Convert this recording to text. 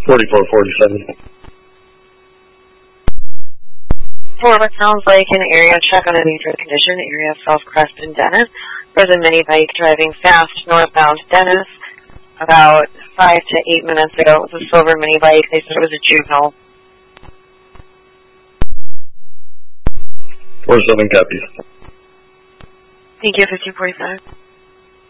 4447. For what sounds like an area check on a dangerous condition, area of South Crest and Dennis. There's a mini bike driving fast northbound Dennis about 5 to 8 minutes ago. It was a silver mini bike. They said it was a juvenile. 47 copies. Thank you, 1545.